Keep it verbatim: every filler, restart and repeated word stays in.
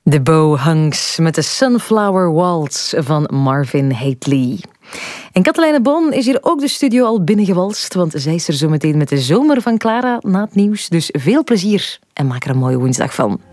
De bow hangs met de Sunflower Waltz van Marvin Hately. En Katelijne Bon is hier ook de studio al binnengewalst, want zij is er zo meteen met de zomer van Clara na het nieuws. Dus veel plezier en maak er een mooie woensdag van.